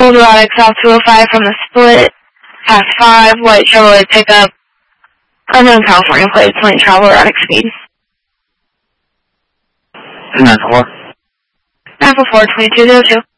Eldorado South 205 from the split, past 5, white Chevrolet pickup, unknown California plates, lane travel, erratic speed. 944. 944, 2202.